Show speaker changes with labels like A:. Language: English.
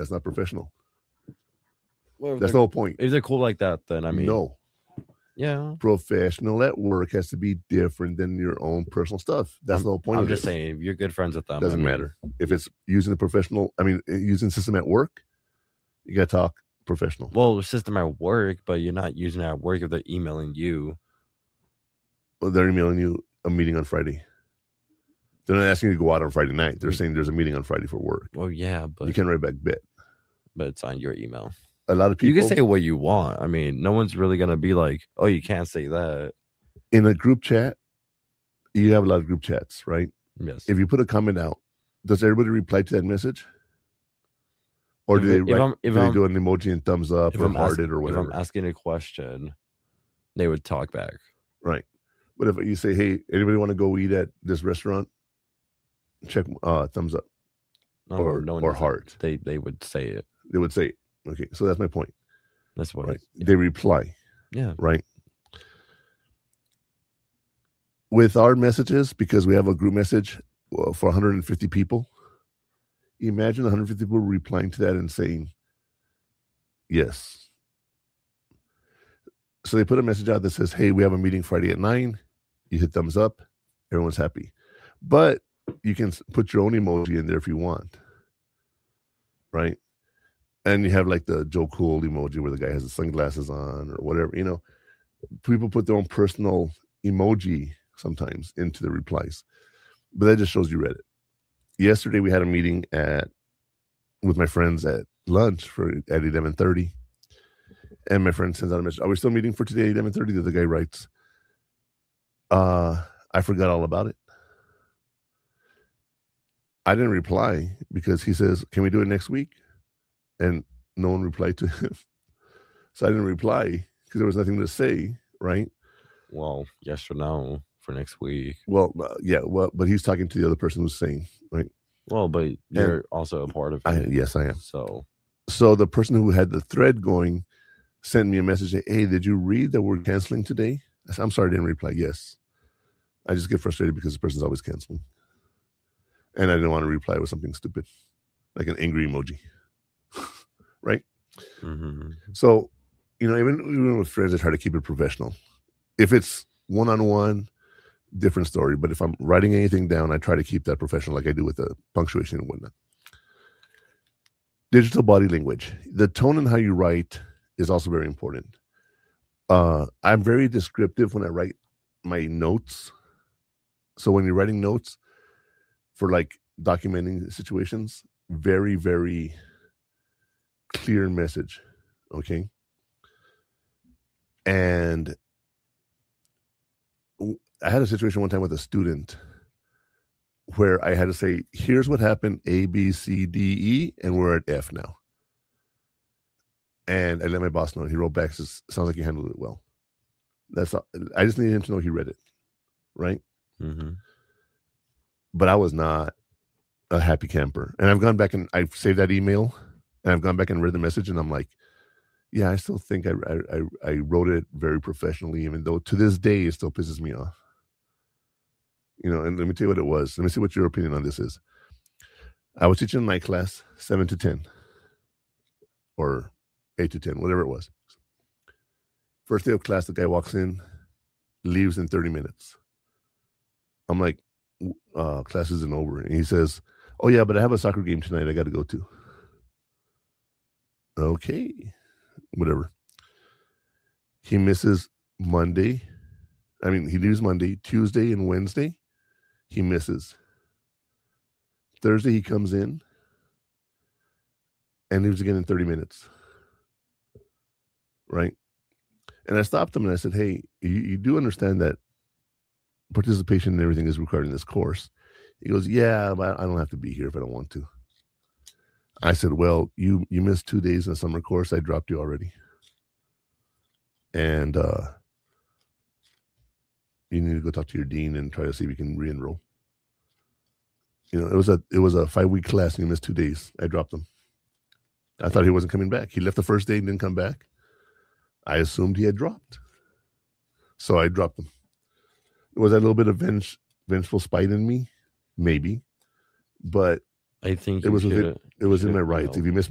A: That's not professional.
B: Well,
A: That's the whole point.
B: If they're cool like that, then I mean,
A: no.
B: Yeah.
A: Professional at work has to be different than your own personal stuff. That's the whole point.
B: I'm just saying, if you're good friends with them,
A: Doesn't matter. If it's using using system at work, you got to talk professional.
B: Well, system at work, but you're not using it at work if they're emailing you.
A: Well, they're emailing you a meeting on Friday. They're not asking you to go out on Friday night. They're saying there's a meeting on Friday for work.
B: Well, yeah, but
A: you can write back bet.
B: But it's on your email.
A: A lot of people.
B: You can say what you want. I mean, no one's really gonna be like, "Oh, you can't say that."
A: In a group chat, you have a lot of group chats, right?
B: Yes.
A: If you put a comment out, does everybody reply to that message? Or do they do an emoji and thumbs up or heart it or whatever?
B: If I'm asking a question, they would talk back.
A: Right. But if you say, hey, anybody want to go eat at this restaurant? Check thumbs up. Or heart.
B: They would say it.
A: They would say it. Okay. So that's my point.
B: That's what
A: they reply.
B: Yeah.
A: Right. With our messages, because we have a group message for 150 people, imagine 150 people replying to that and saying, yes. So they put a message out that says, hey, we have a meeting Friday at 9. You hit thumbs up. Everyone's happy. But you can put your own emoji in there if you want. Right? And you have like the Joe Cool emoji where the guy has the sunglasses on or whatever. You know, people put their own personal emoji sometimes into the replies. But that just shows you read it. Yesterday we had a meeting with my friends at lunch at 11:30. And my friend sends out a message. Are we still meeting for today at 11:30? The other guy writes, I forgot all about it. I didn't reply because he says, can we do it next week? And no one replied to him. So I didn't reply because there was nothing to say, right?
B: Well, yes or no for next week.
A: Well, but he's talking to the other person who's saying, right?
B: Well, but you're also a part of it.
A: Yes, I am.
B: So
A: the person who had the thread going sent me a message. Hey, did you read that we're canceling today? I said, I'm sorry, I didn't reply. Yes. I just get frustrated because the person's always canceling. And I didn't want to reply with something stupid, like an angry emoji. Right?
B: Mm-hmm.
A: So, even with friends, I try to keep it professional. If it's one-on-one, different story. But if I'm writing anything down, I try to keep that professional like I do with the punctuation and whatnot. Digital body language. The tone and how you write is also very important. I'm very descriptive when I write my notes. So when you're writing notes for like documenting situations, very, very clear message. Okay. And I had a situation one time with a student where I had to say, here's what happened, A, B, C, D, E, and we're at F now. And I let my boss know. He wrote back, says, sounds like you handled it well. That's all. I just needed him to know he read it. Right?
B: Mm-hmm.
A: But I was not a happy camper. And I've gone back and I've saved that email and I've gone back and read the message and I'm like, yeah, I still think I wrote it very professionally, even though to this day it still pisses me off. And let me tell you what it was. Let me see what your opinion on this is. I was teaching night class, 7 to 10 or 8 to 10, whatever it was. First day of class, the guy walks in, leaves in 30 minutes. I'm like, class isn't over. And he says, oh, yeah, but I have a soccer game tonight I got to go to. Okay, whatever. He misses Monday. He leaves Monday, Tuesday, and Wednesday. He misses. Thursday, he comes in and leaves again in 30 minutes. Right? And I stopped him and I said, hey, you do understand that participation and everything is required in this course. He goes, yeah, but I don't have to be here if I don't want to. I said, well, you missed 2 days in a summer course. I dropped you already. And you need to go talk to your dean and try to see if you can re-enroll. It was a 5-week class and he missed 2 days. I dropped him. I thought he wasn't coming back. He left the first day and didn't come back. I assumed he had dropped. So I dropped him. Was that a little bit of vengeful spite in me? Maybe. But
B: I think
A: it was in my rights. If you miss